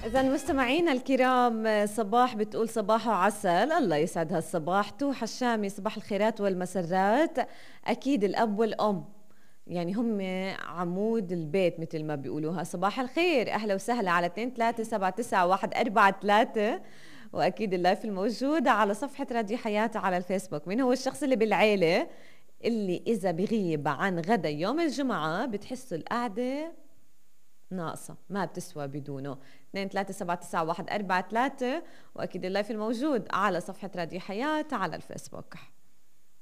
إذا مستمعينا الكرام، صباح بتقول صباح عسل، الله يسعد هالصباح. توحى الشامي صباح الخيرات والمسرات. أكيد الأب والأم يعني هم عمود البيت مثل ما بيقولوها. صباح الخير، أهلا وسهلا على 2379143. وأكيد اللايف الموجود على صفحة راديو حياة على الفيسبوك. مين هو الشخص اللي بالعيلة اللي إذا بغيب عن غدا يوم الجمعة بتحسوا القعدة ناقصة، ما بتسوى بدونه؟ 2379143. وأكيد اللايف الموجود على صفحة راديو حياة على الفيسبوك.